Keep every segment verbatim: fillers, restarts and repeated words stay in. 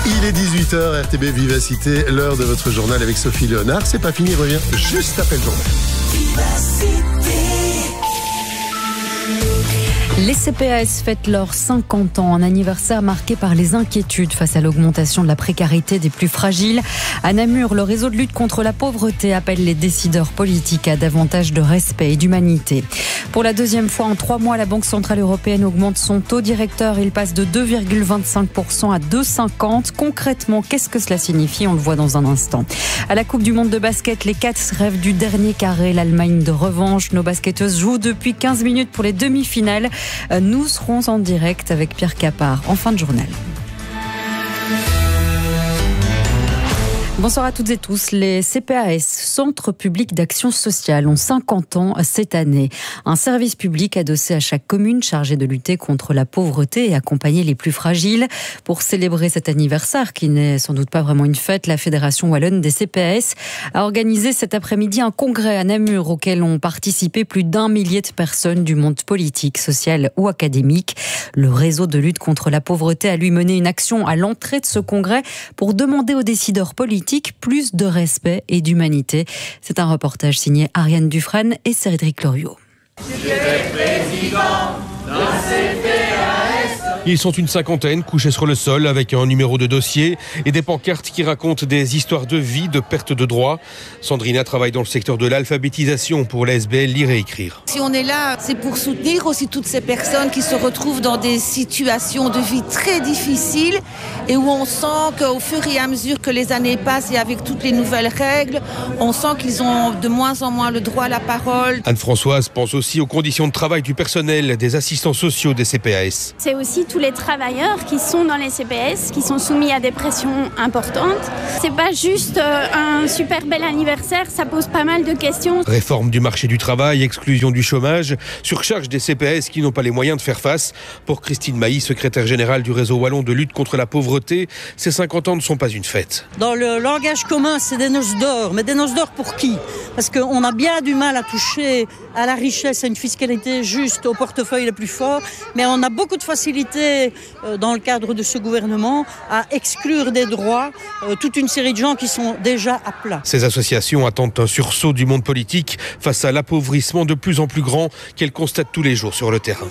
Il est dix-huit heures, R T B Vivacité, l'heure de votre journal avec Sophie Léonard. C'est pas fini, il revient juste après le journal. Vivacité. Les C P A S fêtent leurs cinquante ans, un anniversaire marqué par les inquiétudes face à l'augmentation de la précarité des plus fragiles. À Namur, le réseau de lutte contre la pauvreté appelle les décideurs politiques à davantage de respect et d'humanité. Pour la deuxième fois en trois mois, la Banque Centrale Européenne augmente son taux directeur. Il passe de deux virgule vingt-cinq pour cent à deux virgule cinquante. Concrètement, qu'est-ce que cela signifie ? On le voit dans un instant. À la Coupe du Monde de basket, les Cats rêvent du dernier carré, l'Allemagne de revanche. Nos basketteuses jouent depuis quinze minutes pour les demi-finales. Nous serons en direct avec Pierre Capard en fin de journal. Bonsoir à toutes et tous. Les C P A S, Centre public d'action sociale, ont cinquante ans cette année. Un service public adossé à chaque commune chargé de lutter contre la pauvreté et accompagner les plus fragiles. Pour célébrer cet anniversaire, qui n'est sans doute pas vraiment une fête, la Fédération wallonne des C P A S a organisé cet après-midi un congrès à Namur auquel ont participé plus d'un millier de personnes du monde politique, social ou académique. Le réseau de lutte contre la pauvreté a lui mené une action à l'entrée de ce congrès pour demander aux décideurs politiques plus de respect et d'humanité. C'est un reportage signé Ariane Dufresne et Cédric Loriot. Ils sont une cinquantaine couchés sur le sol avec un numéro de dossier et des pancartes qui racontent des histoires de vie, de perte de droits. Sandrina travaille dans le secteur de l'alphabétisation pour l'A S B L Lire et Écrire. Si on est là, c'est pour soutenir aussi toutes ces personnes qui se retrouvent dans des situations de vie très difficiles et où on sent qu'au fur et à mesure que les années passent et avec toutes les nouvelles règles, on sent qu'ils ont de moins en moins le droit à la parole. Anne-Françoise pense aussi aux conditions de travail du personnel, des assistants sociaux des C P A S. C'est aussi tous les travailleurs qui sont dans les C P S, qui sont soumis à des pressions importantes. C'est pas juste un super bel anniversaire, ça pose pas mal de questions. Réforme du marché du travail, exclusion du chômage, surcharge des C P A S qui n'ont pas les moyens de faire face. Pour Christine Mailly, secrétaire générale du réseau wallon de lutte contre la pauvreté, ces cinquante ans ne sont pas une fête. Dans le langage commun, c'est des noces d'or. Mais des noces d'or pour qui ? Parce qu'on a bien du mal à toucher à la richesse, à une fiscalité juste, au portefeuille les plus forts. Mais on a beaucoup de facilité dans le cadre de ce gouvernement à exclure des droits euh, toute une série de gens qui sont déjà à plat. Ces associations attendent un sursaut du monde politique face à l'appauvrissement de plus en plus grand qu'elles constatent tous les jours sur le terrain.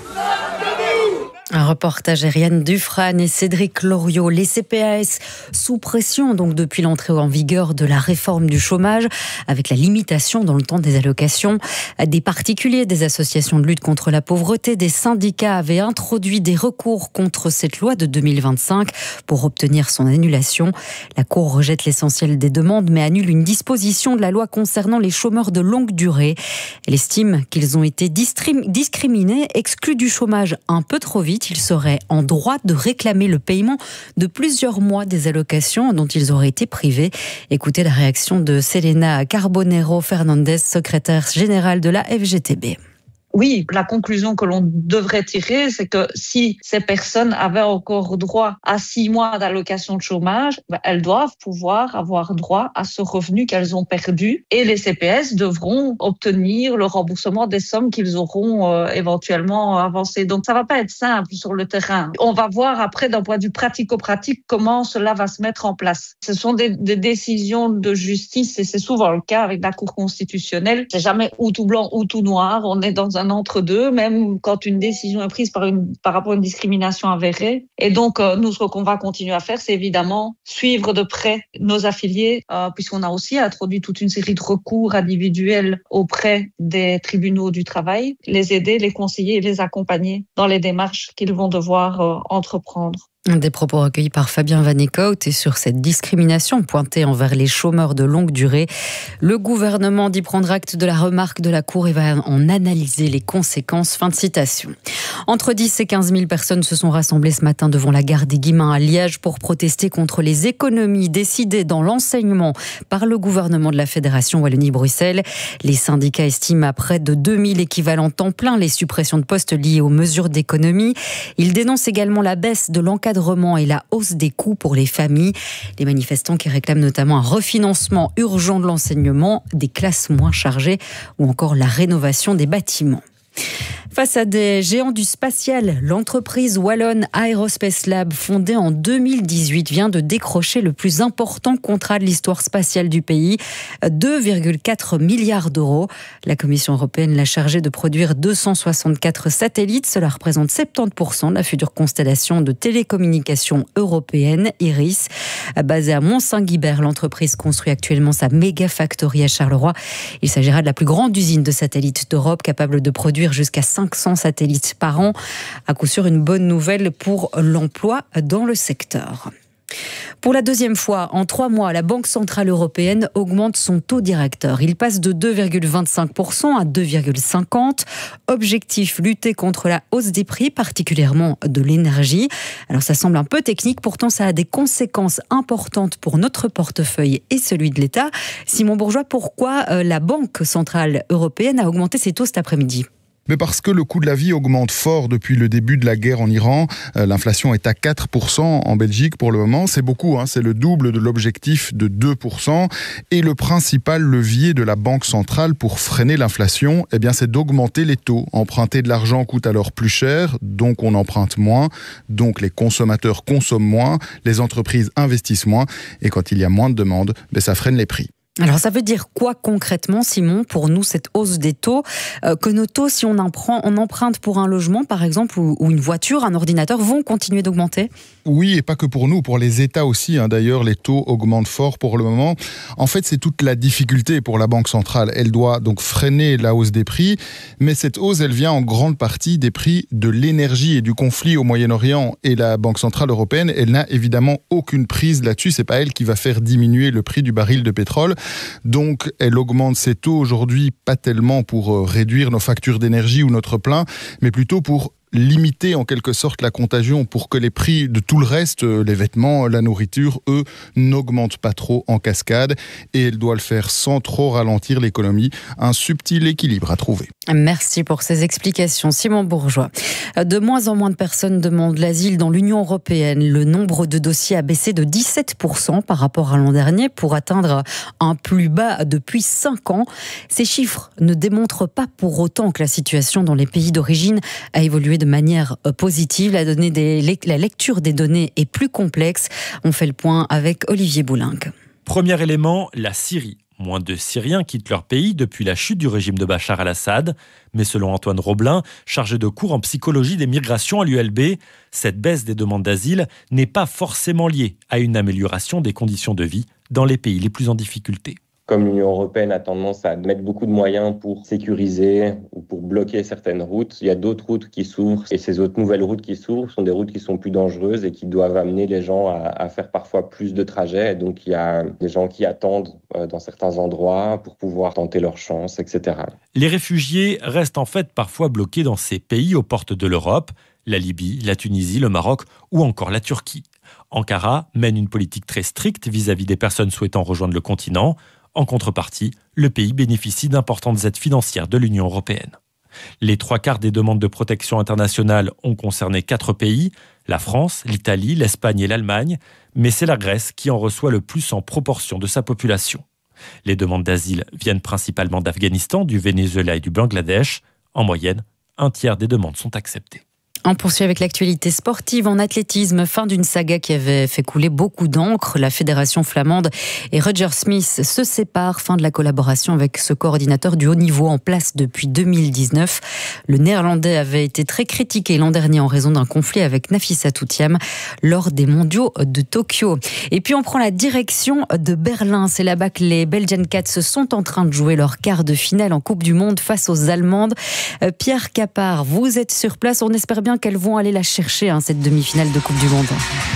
Un reportage Ariane Dufresne et Cédric Loriot. Les C P A S sous pression donc depuis l'entrée en vigueur de la réforme du chômage avec la limitation dans le temps des allocations. Des particuliers, des associations de lutte contre la pauvreté, des syndicats avaient introduit des recours contre cette loi de deux mille vingt-cinq pour obtenir son annulation. La Cour rejette l'essentiel des demandes mais annule une disposition de la loi concernant les chômeurs de longue durée. Elle estime qu'ils ont été discriminés, exclus du chômage un peu trop vite. Ils seraient en droit de réclamer le paiement de plusieurs mois des allocations dont ils auraient été privés. Écoutez la réaction de Selena Carbonero Fernandez, secrétaire générale de la F G T B. Oui, la conclusion que l'on devrait tirer, c'est que si ces personnes avaient encore droit à six mois d'allocation de chômage, ben, elles doivent pouvoir avoir droit à ce revenu qu'elles ont perdu et les C P S devront obtenir le remboursement des sommes qu'ils auront euh, éventuellement avancées. Donc, ça va pas être simple sur le terrain. On va voir après, d'un point de vue pratico-pratique, comment cela va se mettre en place. Ce sont des, des décisions de justice et c'est souvent le cas avec la Cour constitutionnelle. C'est jamais ou tout blanc ou tout noir. On est dans un entre-deux, même quand une décision est prise par, une, par rapport à une discrimination avérée. Et donc, euh, nous, ce qu'on va continuer à faire, c'est évidemment suivre de près nos affiliés, euh, puisqu'on a aussi introduit toute une série de recours individuels auprès des tribunaux du travail, les aider, les conseiller et les accompagner dans les démarches qu'ils vont devoir euh, entreprendre. Des propos recueillis par Fabien Van Eekhout et sur cette discrimination pointée envers les chômeurs de longue durée. Le gouvernement dit prendre acte de la remarque de la Cour et va en analyser les conséquences. Fin de citation. Entre dix et quinze mille personnes se sont rassemblées ce matin devant la gare des Guillemins à Liège pour protester contre les économies décidées dans l'enseignement par le gouvernement de la Fédération Wallonie-Bruxelles. Les syndicats estiment à près de deux mille équivalents temps plein les suppressions de postes liées aux mesures d'économie. Ils dénoncent également la baisse de l'encadrement et la hausse des coûts pour les familles. Les manifestants qui réclament notamment un refinancement urgent de l'enseignement, des classes moins chargées ou encore la rénovation des bâtiments. Face à des géants du spatial, l'entreprise wallonne Aerospace Lab, fondée en deux mille dix-huit, vient de décrocher le plus important contrat de l'histoire spatiale du pays, deux virgule quatre milliards d'euros. La Commission européenne l'a chargée de produire deux cent soixante-quatre satellites. Cela représente soixante-dix pour cent de la future constellation de télécommunications européenne, IRIS. Basée à Mont-Saint-Guibert, l'entreprise construit actuellement sa méga factory à Charleroi. Il s'agira de la plus grande usine de satellites d'Europe, capable de produire jusqu'à cinq cents satellites par an. À coup sûr, une bonne nouvelle pour l'emploi dans le secteur. Pour la deuxième fois, en trois mois, la Banque Centrale Européenne augmente son taux directeur. Il passe de deux virgule vingt-cinq pour cent à deux virgule cinquante. Objectif, lutter contre la hausse des prix, particulièrement de l'énergie. Alors ça semble un peu technique, pourtant ça a des conséquences importantes pour notre portefeuille et celui de l'État. Simon Bourgeois, pourquoi la Banque Centrale Européenne a augmenté ses taux cet après-midi ? Mais parce que le coût de la vie augmente fort depuis le début de la guerre en Iran. Euh, l'inflation est à quatre pour cent en Belgique pour le moment. C'est beaucoup, hein, c'est le double de l'objectif de deux pour cent. Et le principal levier de la Banque centrale pour freiner l'inflation, eh bien, c'est d'augmenter les taux. Emprunter de l'argent coûte alors plus cher, donc on emprunte moins. Donc les consommateurs consomment moins, les entreprises investissent moins. Et quand il y a moins de demandes, ben, ça freine les prix. Alors ça veut dire quoi concrètement, Simon, pour nous, cette hausse des taux, euh, que nos taux, si on, emprunte, on emprunte pour un logement, par exemple, ou, ou une voiture, un ordinateur, vont continuer d'augmenter ? Oui, et pas que pour nous, pour les États aussi. Hein. D'ailleurs, les taux augmentent fort pour le moment. En fait, c'est toute la difficulté pour la Banque centrale. Elle doit donc freiner la hausse des prix, mais cette hausse, elle vient en grande partie des prix de l'énergie et du conflit au Moyen-Orient. Et la Banque centrale européenne, elle n'a évidemment aucune prise là-dessus. C'est pas elle qui va faire diminuer le prix du baril de pétrole. Donc, elle augmente ses taux aujourd'hui, pas tellement pour réduire nos factures d'énergie ou notre plein, mais plutôt pour limiter en quelque sorte la contagion, pour que les prix de tout le reste, les vêtements, la nourriture, eux, n'augmentent pas trop en cascade. Et elle doit le faire sans trop ralentir l'économie. Un subtil équilibre à trouver. Merci pour ces explications, Simon Bourgeois. De moins en moins de personnes demandent l'asile dans l'Union européenne. Le nombre de dossiers a baissé de dix-sept pour cent par rapport à l'an dernier pour atteindre un plus bas depuis cinq ans. Ces chiffres ne démontrent pas pour autant que la situation dans les pays d'origine a évolué de manière positive. La, donnée des, la lecture des données est plus complexe. On fait le point avec Olivier Boulinck. Premier élément, la Syrie. Moins de Syriens quittent leur pays depuis la chute du régime de Bachar el-Assad. Mais selon Antoine Roblin, chargé de cours en psychologie des migrations à l'U L B, cette baisse des demandes d'asile n'est pas forcément liée à une amélioration des conditions de vie dans les pays les plus en difficulté. Comme l'Union européenne a tendance à mettre beaucoup de moyens pour sécuriser ou pour bloquer certaines routes, il y a d'autres routes qui s'ouvrent. Et ces autres nouvelles routes qui s'ouvrent sont des routes qui sont plus dangereuses et qui doivent amener les gens à, à faire parfois plus de trajets. Et donc il y a des gens qui attendent dans certains endroits pour pouvoir tenter leur chance, et cetera. Les réfugiés restent en fait parfois bloqués dans ces pays aux portes de l'Europe, la Libye, la Tunisie, le Maroc ou encore la Turquie. Ankara mène une politique très stricte vis-à-vis des personnes souhaitant rejoindre le continent. En contrepartie, le pays bénéficie d'importantes aides financières de l'Union européenne. Les trois quarts des demandes de protection internationale ont concerné quatre pays, la France, l'Italie, l'Espagne et l'Allemagne, mais c'est la Grèce qui en reçoit le plus en proportion de sa population. Les demandes d'asile viennent principalement d'Afghanistan, du Venezuela et du Bangladesh. En moyenne, un tiers des demandes sont acceptées. On poursuit avec l'actualité sportive en athlétisme. Fin d'une saga qui avait fait couler beaucoup d'encre. La fédération flamande et Roger Smith se séparent. Fin de la collaboration avec ce coordinateur du haut niveau en place depuis deux mille dix-neuf. Le néerlandais avait été très critiqué l'an dernier en raison d'un conflit avec Nafisa Toutiam lors des mondiaux de Tokyo. Et puis on prend la direction de Berlin. C'est là-bas que les Belgian Cats sont en train de jouer leur quart de finale en Coupe du Monde face aux Allemandes. Pierre Capard, vous êtes sur place. On espère bien qu'elles vont aller la chercher, hein, cette demi-finale de Coupe du Monde.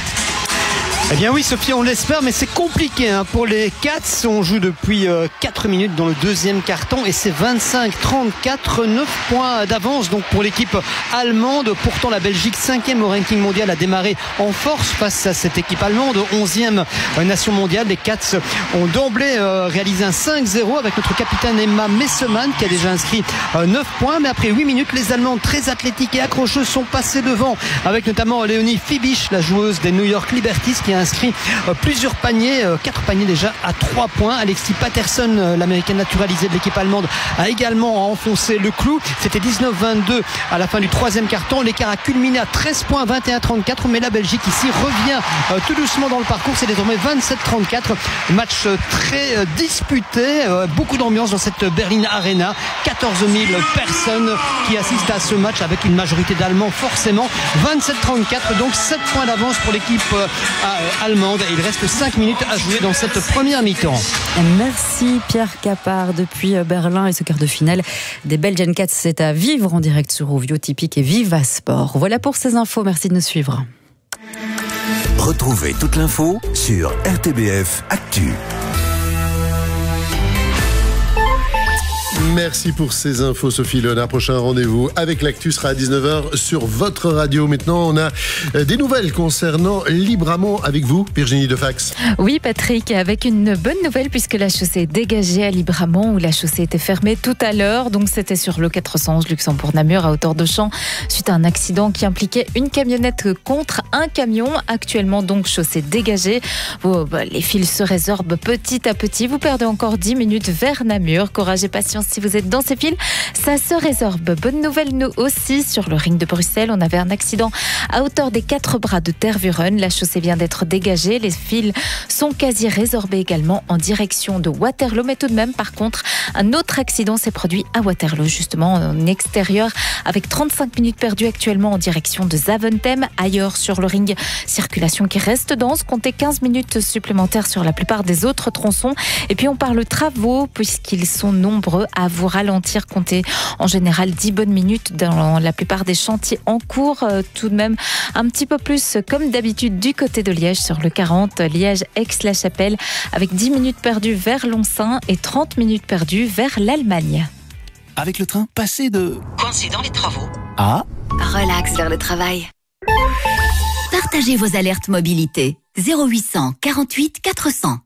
Eh bien oui Sophie, on l'espère, mais c'est compliqué hein, pour les Cats. On joue depuis euh, quatre minutes dans le deuxième quart-temps et c'est vingt-cinq trente-quatre, neuf points d'avance donc pour l'équipe allemande. Pourtant la Belgique, cinquième au ranking mondial, a démarré en force face à cette équipe allemande, onzième nation mondiale. Les Cats ont d'emblée euh, réalisé un cinq zéro avec notre capitaine Emma Messemann qui a déjà inscrit euh, neuf points. Mais après huit minutes, les Allemandes très athlétiques et accrocheuses sont passées devant avec notamment Léonie Fibisch, la joueuse des New York Liberties qui a a inscrit euh, plusieurs paniers, euh, quatre paniers déjà à trois points. Alexis Patterson, euh, l'américaine naturalisée de l'équipe allemande, a également enfoncé le clou. C'était dix-neuf vingt-deux à la fin du troisième carton. L'écart a culminé à treize points, vingt et un trente-quatre, mais la Belgique ici revient euh, tout doucement dans le parcours. C'est désormais vingt-sept trente-quatre. Match euh, très euh, disputé, euh, beaucoup d'ambiance dans cette Berlin Arena. quatorze mille personnes qui assistent à ce match avec une majorité d'Allemands forcément. vingt-sept trente-quatre, donc sept points d'avance pour l'équipe euh, allemande. Et il reste cinq minutes à jouer dans cette première mi-temps. Merci Pierre Capard depuis Berlin. Et ce quart de finale des Belgian Cats, c'est à vivre en direct sur Rovio Typique et Viva Sport. Voilà pour ces infos, merci de nous suivre. Retrouvez toute l'info sur R T B F Actu. Merci pour ces infos, Sophie Léonard. Prochain rendez-vous avec l'actu sera à dix-neuf heures sur votre radio. Maintenant, on a des nouvelles concernant Libramont avec vous, Virginie Defax. Oui, Patrick, avec une bonne nouvelle puisque la chaussée est dégagée à Libramont où la chaussée était fermée tout à l'heure. Donc, c'était sur le quatre cent onze Luxembourg-Namur à hauteur de Champs suite à un accident qui impliquait une camionnette contre un camion. Actuellement, donc, chaussée dégagée. Oh, bah, les fils se résorbent petit à petit. Vous perdez encore dix minutes vers Namur. Courage et patience si vous êtes dans ces fils, ça se résorbe. Bonne nouvelle, nous aussi, sur le ring de Bruxelles, on avait un accident à hauteur des quatre bras de Tervuren. La chaussée vient d'être dégagée. Les fils sont quasi résorbés également en direction de Waterloo. Mais tout de même, par contre, un autre accident s'est produit à Waterloo, justement en extérieur, avec trente-cinq minutes perdues actuellement en direction de Zaventem. Ailleurs sur le ring, circulation qui reste dense. Comptez quinze minutes supplémentaires sur la plupart des autres tronçons. Et puis on parle travaux, puisqu'ils sont nombreux à vous ralentir. Comptez en général dix bonnes minutes dans la plupart des chantiers en cours. Euh, tout de même un petit peu plus comme d'habitude du côté de Liège sur le quarante, Liège-Aix-la-Chapelle, avec dix minutes perdues vers Lonsin et trente minutes perdues vers l'Allemagne. Avec le train, passez de... coincé dans les travaux à... relax vers le travail. Partagez vos alertes mobilité. zéro huit cent quarante-huit quatre cents.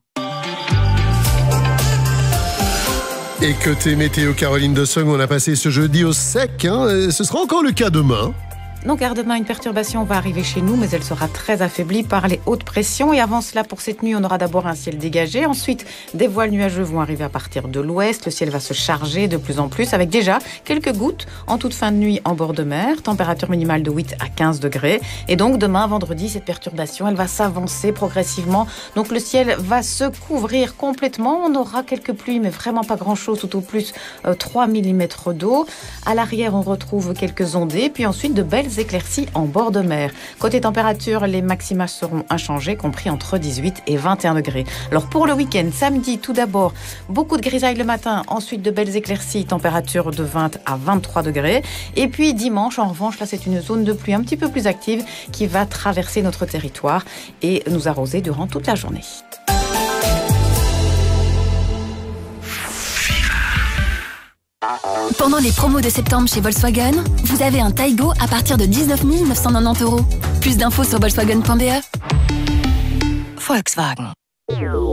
Et côté météo, Caroline de Song, on a passé ce jeudi au sec. Hein, ce sera encore le cas demain. Donc, car demain, une perturbation va arriver chez nous, mais elle sera très affaiblie par les hautes pressions. Et avant cela, pour cette nuit, on aura d'abord un ciel dégagé. Ensuite, des voiles nuageux vont arriver à partir de l'ouest. Le ciel va se charger de plus en plus, avec déjà quelques gouttes en toute fin de nuit en bord de mer. Température minimale de huit à quinze degrés. Et donc, demain, vendredi, cette perturbation, elle va s'avancer progressivement. Donc, le ciel va se couvrir complètement. On aura quelques pluies, mais vraiment pas grand-chose, tout au plus euh, trois millimètres d'eau. À l'arrière, on retrouve quelques ondées. Puis ensuite, de belles éclaircies en bord de mer. Côté température, les maxima seront inchangés, compris entre dix-huit et vingt et un degrés. Alors pour le week-end, samedi, tout d'abord, beaucoup de grisailles le matin, ensuite de belles éclaircies, température de vingt à vingt-trois degrés. Et puis dimanche, en revanche, là c'est une zone de pluie un petit peu plus active qui va traverser notre territoire et nous arroser durant toute la journée. Pendant les promos de septembre chez Volkswagen, vous avez un Taigo à partir de dix-neuf mille neuf cent quatre-vingt-dix euros. Plus d'infos sur volkswagen point b e. Volkswagen.